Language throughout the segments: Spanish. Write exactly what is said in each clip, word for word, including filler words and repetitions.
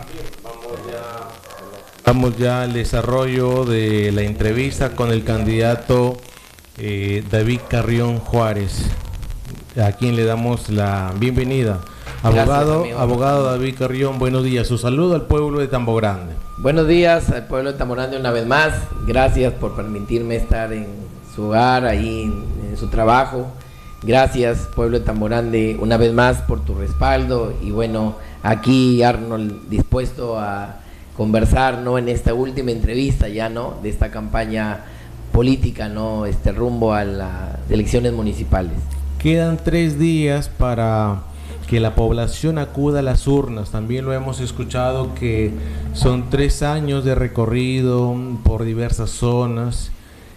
Vamos ya al desarrollo de la entrevista con el candidato eh, David Carrión Juárez, a quien le damos la bienvenida. Abogado, Gracias, abogado David Carrión, buenos días. Su saludo al pueblo de Tambo Grande. Buenos días al pueblo de Tambo Grande una vez más. Gracias por permitirme estar en su hogar, ahí en, en su trabajo. Gracias, pueblo de Tambo Grande, una vez más por tu respaldo. Y bueno, aquí Arnold dispuesto a conversar, ¿no?, en esta última entrevista ya, ¿no?, de esta campaña política, ¿no?, este rumbo a las elecciones municipales. Quedan tres días para que la población acuda a las urnas. También lo hemos escuchado que son tres años de recorrido por diversas zonas.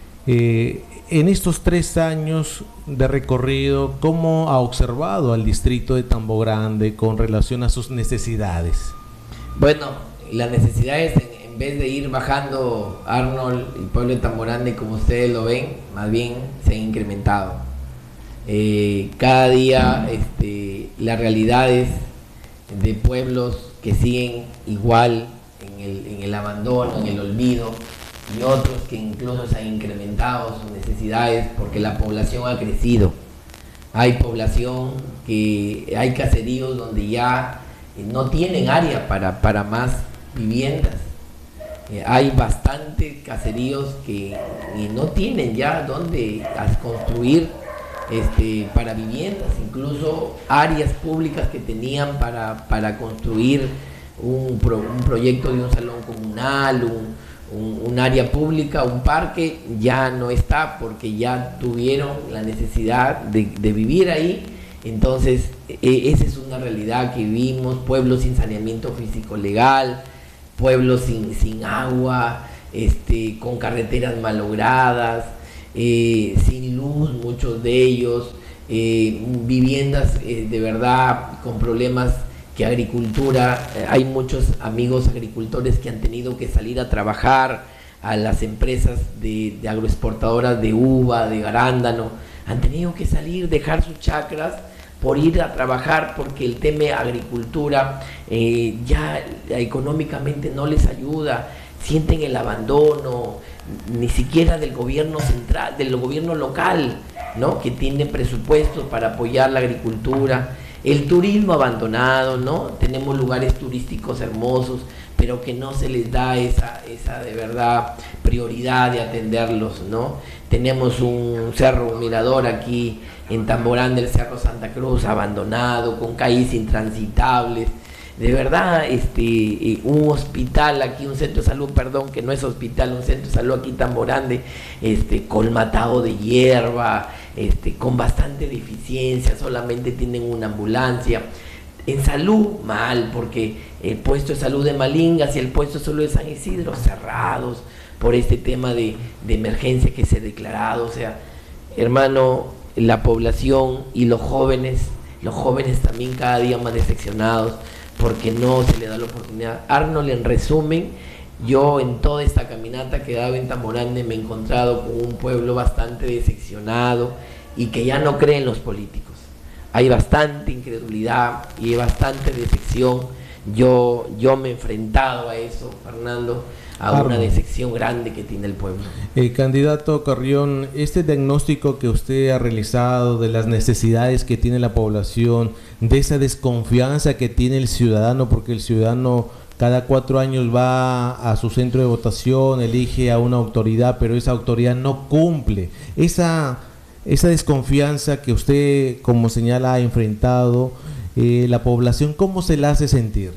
Eh, en estos tres años de recorrido, ¿cómo ha observado al distrito de Tambo Grande con relación a sus necesidades? Bueno, las necesidades, en, en vez de ir bajando, Arnold, el pueblo de Tambo Grande, como ustedes lo ven, más bien se han incrementado. Eh, cada día este, las realidades de pueblos que siguen igual en el, en el abandono, en el olvido, y otros que incluso se han incrementado sus necesidades porque la población ha crecido. Hay población que hay caseríos donde ya no tienen área para, para más viviendas. Eh, hay bastantes caseríos que eh, no tienen ya dónde construir este, para viviendas, incluso áreas públicas que tenían para, para construir un, pro, un proyecto de un salón comunal, un, un, un área pública, un parque, ya no está porque ya tuvieron la necesidad de, de vivir ahí. Entonces, eh, esa es una realidad que vivimos, pueblos sin saneamiento físico legal, pueblos sin, sin agua, este, con carreteras malogradas, eh, sin luz, muchos de ellos, eh, viviendas eh, de verdad con problemas que agricultura, eh, hay muchos amigos agricultores que han tenido que salir a trabajar a las empresas de, de agroexportadoras de uva, de arándano, han tenido que salir, dejar sus chacras por ir a trabajar porque el tema de agricultura eh, ya económicamente no les ayuda, sienten el abandono, ni siquiera del gobierno central, del gobierno local, ¿no?, que tiene presupuestos para apoyar la agricultura, el turismo abandonado, ¿no? Tenemos lugares turísticos hermosos, pero que no se les da esa, esa de verdad prioridad de atenderlos, ¿no? Tenemos un cerro, un mirador aquí en Tambo Grande, el Cerro Santa Cruz, abandonado, con calles intransitables. De verdad, este, un hospital aquí, un centro de salud, perdón, que no es hospital, un centro de salud aquí en Tambo Grande, este, colmatado de hierba, este, con bastante deficiencia, solamente tienen una ambulancia. En salud, mal, porque el puesto de salud de Malingas y el puesto de salud de San Isidro cerrados por este tema de, de emergencia que se ha declarado. O sea, hermano, la población y los jóvenes, los jóvenes también cada día más decepcionados porque no se le da la oportunidad. Arnold, en resumen, yo en toda esta caminata que he dado en Tambo Grande me he encontrado con un pueblo bastante decepcionado y que ya no cree en los políticos. Hay bastante incredulidad y hay bastante decepción. Yo, yo me he enfrentado a eso, Fernando, a Arnold, una decepción grande que tiene el pueblo. Eh, candidato Carrión, este diagnóstico que usted ha realizado de las necesidades que tiene la población, de esa desconfianza que tiene el ciudadano, porque el ciudadano cada cuatro años va a su centro de votación, elige a una autoridad, pero esa autoridad no cumple. Esa, esa desconfianza que usted, como señala, ha enfrentado, eh, la población, ¿cómo se la hace sentir?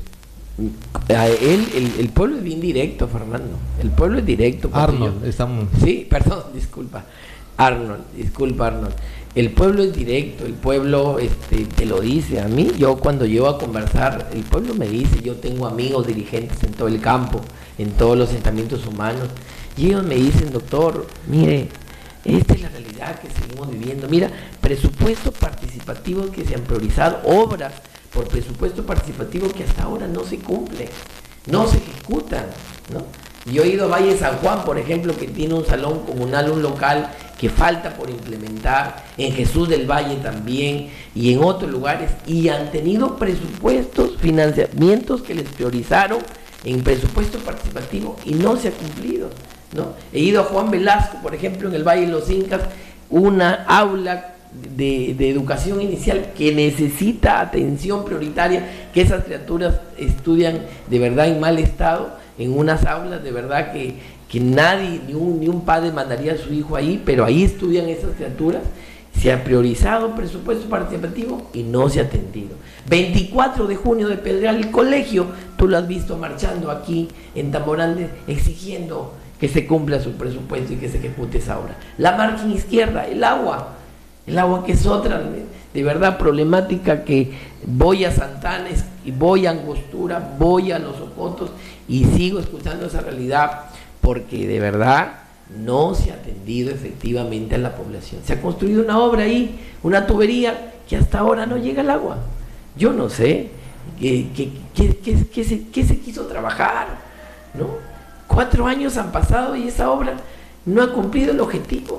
A él, el, el pueblo es bien directo, Fernando. El pueblo es directo. Arnold, yo, estamos... Sí, perdón, disculpa. Arnold, disculpa Arnold. El pueblo es directo, el pueblo este, te lo dice. A mí, yo cuando llego a conversar, el pueblo me dice, yo tengo amigos dirigentes en todo el campo, en todos los asentamientos humanos, y ellos me dicen, doctor, mire, esta es la realidad que seguimos viviendo. Mira, presupuestos participativos que se han priorizado, obras por presupuesto participativo que hasta ahora no se cumplen, no se ejecutan, ¿no? Yo he ido a Valle San Juan, por ejemplo, que tiene un salón comunal, un local, que falta por implementar, en Jesús del Valle también y en otros lugares, y han tenido presupuestos, financiamientos que les priorizaron en presupuesto participativo y no se ha cumplido, ¿no? He ido a Juan Velasco, por ejemplo, en el Valle de los Incas, una aula de, de educación inicial que necesita atención prioritaria, que esas criaturas estudian de verdad en mal estado, en unas aulas de verdad que, que nadie, ni un, ni un padre mandaría a su hijo ahí, pero ahí estudian esas criaturas. Se ha priorizado presupuesto participativo y no se ha atendido. veinticuatro de junio de Pedregal, el colegio, tú lo has visto marchando aquí en Tamborande, exigiendo que se cumpla su presupuesto y que se ejecute esa obra. La margen izquierda, el agua, el agua que es otra de, de verdad problemática, que voy a Santana y voy a Angostura, voy a Los Ocotos y sigo escuchando esa realidad, porque de verdad no se ha atendido efectivamente a la población. Se ha construido una obra ahí, una tubería, que hasta ahora no llega el agua. Yo no sé qué, qué, qué, qué, qué, se, qué se quiso trabajar, ¿no? Cuatro años han pasado y esa obra no ha cumplido el objetivo.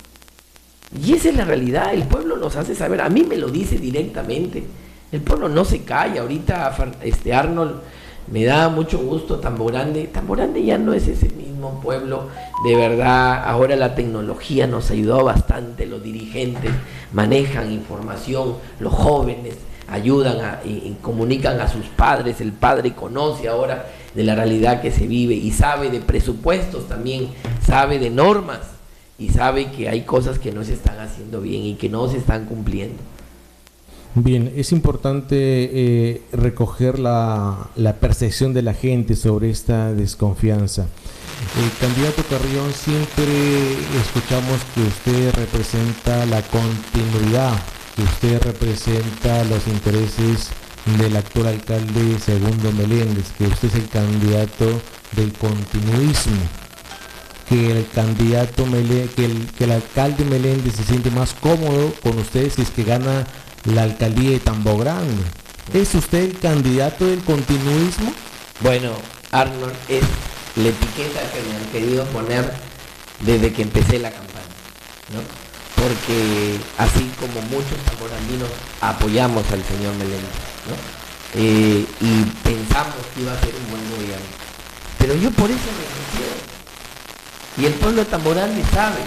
Y esa es la realidad, el pueblo nos hace saber, a mí me lo dice directamente, el pueblo no se calla. Ahorita este Arnold, me da mucho gusto, Tamborande, Tamborande ya no es ese mismo pueblo, de verdad, ahora la tecnología nos ayudó bastante, los dirigentes manejan información, los jóvenes ayudan a, y, y comunican a sus padres, el padre conoce ahora de la realidad que se vive y sabe de presupuestos también, sabe de normas y sabe que hay cosas que no se están haciendo bien y que no se están cumpliendo. Bien, es importante eh, recoger la, la percepción de la gente sobre esta desconfianza. Eh, candidato Carrión, siempre escuchamos que usted representa la continuidad, que usted representa los intereses del actual alcalde Segundo Meléndez, que usted es el candidato del continuismo, que el candidato Mele, que, el, que el alcalde Meléndez se siente más cómodo con ustedes si es que gana la alcaldía de Tambo Grande. ¿Es usted el candidato del continuismo? Bueno, Arnold, es la etiqueta que me han querido poner desde que empecé la campaña, ¿no? Porque así como muchos tamborandinos apoyamos al señor Meléndez, ¿no? Eh, y pensamos que iba a ser un buen gobierno, pero yo por eso renuncié, y el pueblo de Tamborande sabe,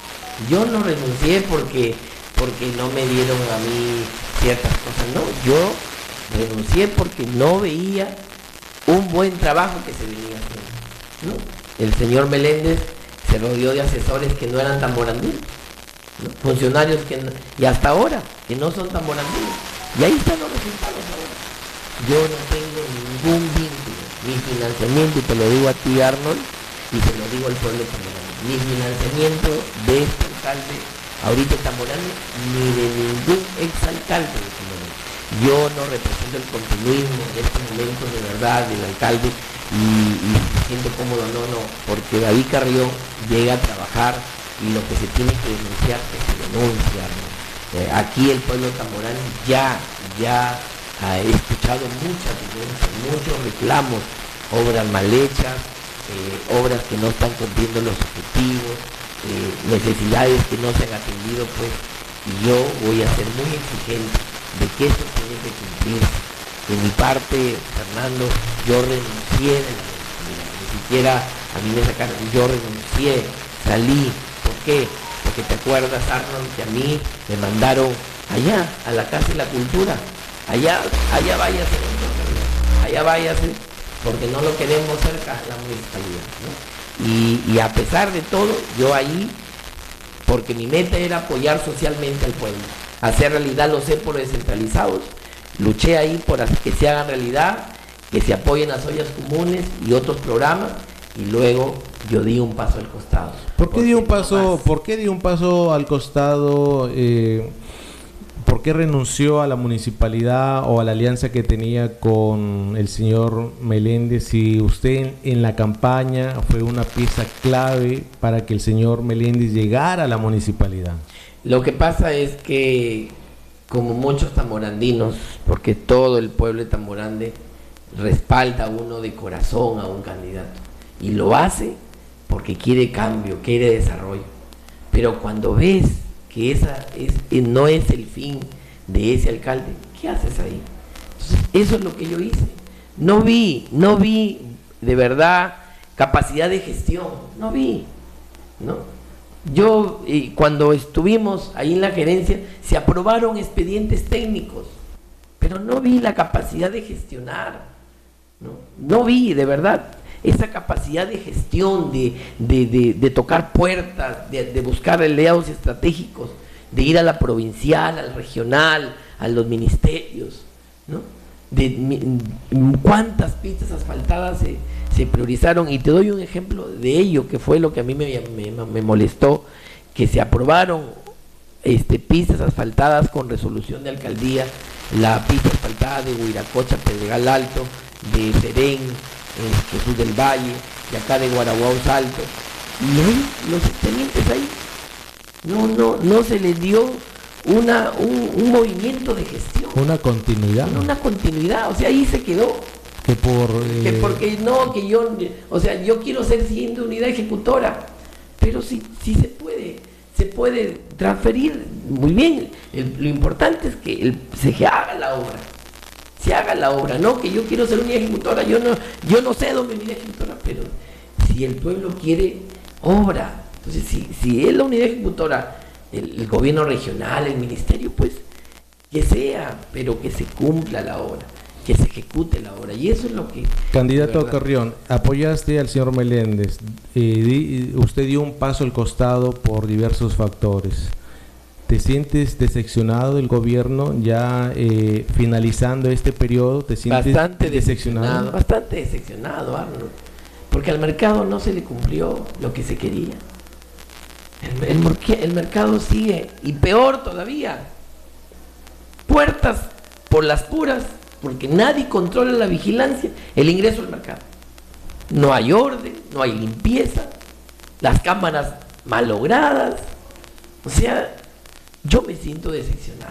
yo no renuncié porque porque no me dieron a mí ciertas cosas, no, yo renuncié porque no veía un buen trabajo que se venía haciendo, ¿no? El señor Meléndez se rodeó de asesores que no eran tamborandinos, ¿no? Funcionarios que no, y hasta ahora que no son tamborandinos, y ahí están los resultados ahora. Yo no tengo ningún vínculo, ni financiamiento, y te lo digo a ti, Arnold, y se lo digo al pueblo tamborande, ni financiamiento de este alcalde ahorita en Tamborande, ni de ningún exalcalde de Tamborande. Yo no represento el continuismo en este momento de verdad del alcalde y, y me siento cómodo, no, no, porque David Carrión llega a trabajar y lo que se tiene que denunciar, que se denuncia, ¿no? Eh, aquí el pueblo de Tamborande ya, ya ha escuchado muchas denuncias, muchos reclamos, obras mal hechas, eh, obras que no están cumpliendo los objetivos, Eh, necesidades que no se han atendido, pues, y yo voy a ser muy exigente de que esto tiene que cumplir. De mi parte, Fernando, yo renuncié de la municipalidad, ni siquiera a mí me sacaron, yo renuncié, salí. ¿Por qué? Porque te acuerdas, Arnold, que a mí me mandaron allá, a la Casa de la Cultura, allá, allá váyase, allá váyase, porque no lo queremos cerca de la municipalidad, ¿no? Y, y a pesar de todo, yo ahí, porque mi meta era apoyar socialmente al pueblo, hacer realidad los épicos descentralizados, luché ahí por hacer que se hagan realidad, que se apoyen las ollas comunes y otros programas, y luego yo di un paso al costado. ¿Por qué dio un paso, ¿por qué dio un paso al costado? Eh, ¿Por qué renunció a la municipalidad o a la alianza que tenía con el señor Meléndez si usted en, en la campaña fue una pieza clave para que el señor Meléndez llegara a la municipalidad? Lo que pasa es que, como muchos tamborandinos, porque todo el pueblo de Tamborande respalda a uno de corazón a un candidato, y lo hace porque quiere cambio, quiere desarrollo. Pero cuando ves que esa es, eh, no es el fin de ese alcalde, ¿qué haces ahí? Entonces, eso es lo que yo hice. No vi, no vi de verdad capacidad de gestión, no vi, ¿no? Yo, eh, cuando estuvimos ahí en la gerencia, se aprobaron expedientes técnicos, pero no vi la capacidad de gestionar, ¿no? No vi, de verdad, esa capacidad de gestión, de, de, de, de tocar puertas, de, de buscar aliados estratégicos, de ir a la provincial, al regional, a los ministerios, ¿no? De cuántas pistas asfaltadas se, se priorizaron, y te doy un ejemplo de ello, que fue lo que a mí me, me, me molestó, que se aprobaron este, pistas asfaltadas con resolución de alcaldía, la pista asfaltada de Huiracocha, Pedregal Alto, de Serén, eh, Jesús del Valle, de acá de Guaraguao Salto, y ahí los expedientes ahí, no, no, no se les dio una, un, un movimiento de gestión, una continuidad, una, una continuidad, o sea, ahí se quedó. Que por eh... que porque no, que yo, o sea, yo quiero ser siguiente unidad ejecutora, pero sí, sí se puede, se puede transferir muy bien. El, lo importante es que el, se haga la obra, se haga la obra, no que yo quiero ser unidad ejecutora, yo no, yo no sé dónde es unidad ejecutora, pero si el pueblo quiere obra, entonces si, si es la unidad ejecutora, el, el gobierno regional, el ministerio, pues que sea, pero que se cumpla la obra, que se ejecute la obra, y eso es lo que... Candidato Carrión, apoyaste al señor Meléndez, eh, di, usted dio un paso al costado por diversos factores. ¿Te sientes decepcionado del gobierno ya eh, finalizando este periodo? ¿Te sientes bastante decepcionado? decepcionado? Bastante decepcionado, Arnold, porque al mercado no se le cumplió lo que se quería. El, el, el mercado sigue, y peor todavía, puertas por las puras, porque nadie controla la vigilancia, el ingreso al mercado. No hay orden, no hay limpieza, las cámaras malogradas. O sea, yo me siento decepcionado.